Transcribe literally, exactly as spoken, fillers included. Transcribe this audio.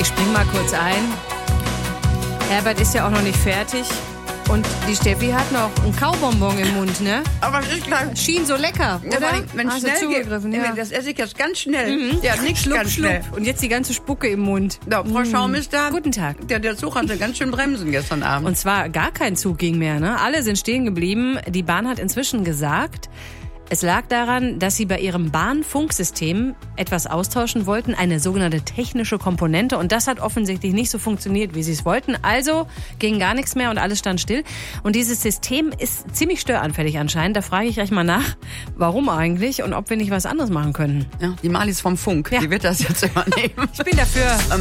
Ich spring mal kurz ein. Herbert ist ja auch noch nicht fertig. Und die Steffi hat noch einen Kaubonbon im Mund, ne? Aber ich glaube, schien so lecker, oder? Ja, wenn es schnell zugegriffen, geht, ja. Das esse ich jetzt ganz schnell. Mhm. Ja, nichts Schluck, ganz schluck. schnell. Und jetzt die ganze Spucke im Mund. Ja, Frau Schaum ist da. Guten Tag. Der, der Zug hatte ganz schön bremsen gestern Abend. Und zwar gar kein Zug ging mehr, ne? Alle sind stehen geblieben. Die Bahn hat inzwischen gesagt, es lag daran, dass sie bei ihrem Bahnfunksystem etwas austauschen wollten, eine sogenannte technische Komponente. Und das hat offensichtlich nicht so funktioniert, wie sie es wollten. Also ging gar nichts mehr und alles stand still. Und dieses System ist ziemlich störanfällig anscheinend. Da frage ich gleich mal nach, warum eigentlich und ob wir nicht was anderes machen können. Ja, die Malis vom Funk, Ja. die wird das jetzt übernehmen. Ich bin dafür.